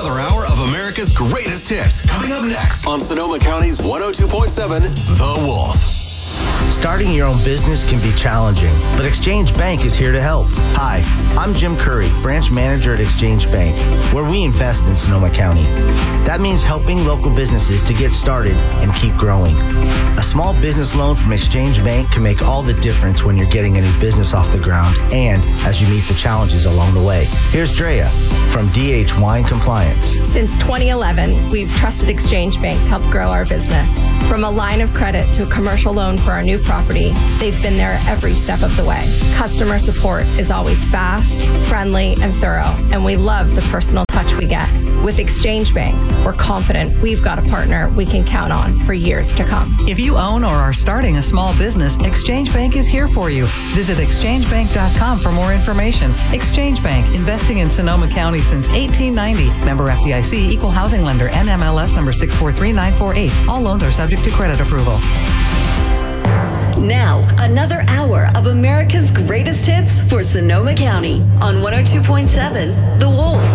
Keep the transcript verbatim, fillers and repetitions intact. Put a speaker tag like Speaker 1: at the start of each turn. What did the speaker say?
Speaker 1: Another hour of America's greatest hits coming up next on Sonoma County's one oh two point seven The Wolf.
Speaker 2: Starting your own business can be challenging, but Exchange Bank is here to help. Hi, I'm Jim Curry, branch manager at Exchange Bank, where we invest in Sonoma County. That means helping local businesses to get started and keep growing. A small business loan from Exchange Bank can make all the difference when you're getting a new business off the ground and as you meet the challenges along the way. Here's Drea from D H Wine Compliance.
Speaker 3: Since twenty eleven, we've trusted Exchange Bank to help grow our business. From a line of credit to a commercial loan for our new property, they've been there every step of the way. Customer support is always fast, friendly, and thorough, and we love the personal touch we get. With Exchange Bank, we're confident we've got a partner we can count on for years to come.
Speaker 4: If you own or are starting a small business, Exchange Bank is here for you. Visit exchange bank dot com for more information. Exchange Bank, investing in Sonoma County since eighteen ninety. Member F D I C, Equal Housing Lender, N M L S number six four three nine four eight. All loans are subject to credit approval.
Speaker 5: Now, another hour of America's greatest hits for Sonoma County on one oh two point seven The Wolf.